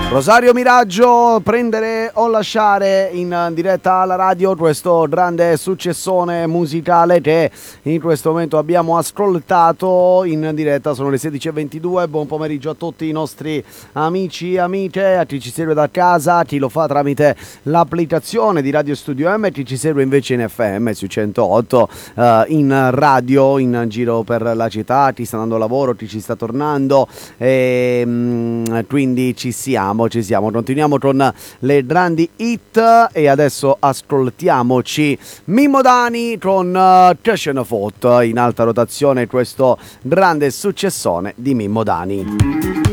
Rosario Miraggio, prendere o lasciare, in diretta alla radio, questo grande successone musicale che in questo momento abbiamo ascoltato in diretta. Sono le 16:22. Buon pomeriggio a tutti i nostri amici e amiche, a chi ci segue da casa, a chi lo fa tramite l'applicazione di Radio Studio M, chi ci segue invece in FM su 108, in radio in giro per la città, chi sta andando a lavoro, chi ci sta tornando, quindi ci siamo, continuiamo con le grandi hit e adesso ascoltiamoci Mimmo Dani con Crescent Foot in alta rotazione, questo grande successone di Mimmo Dani.